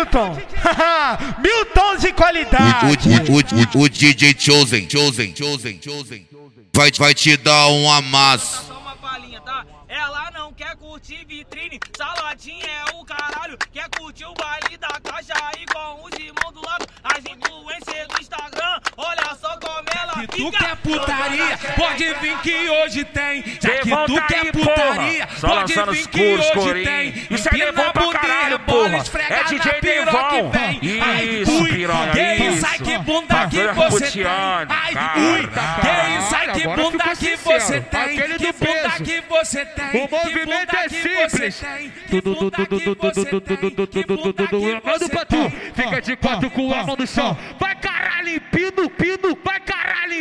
Milton. Milton de qualidade. O DJ Chosen vai te dar um amasso. Só uma palhinha, tá? Ela não quer curtir vitrine, saladinha é o caralho. Quer curtir o baile da caixa aí com os irmãos do lado. As influências do Instagram, olha só como ela fica. Tu quer putaria, pode vir que hoje tem. Já que Devon tu tá quer aí, putaria, porra. Só pode lançando vir os que puros, hoje corinho. tem. Isso é Devon pra caralho, porra. É DJ Devon. Isso, piranha, que isso, isso. ai que bunda que Bagulho você tem. roteando, Ai, cara. ui, que isso, ai que Agora bunda ficou que sincero. você tem. Aquele Que do bunda peso. que você tem. O movimento é simples. Manda pra tu. Fica de quatro com a mão no chão. Vai caralho, pino, vai caralho.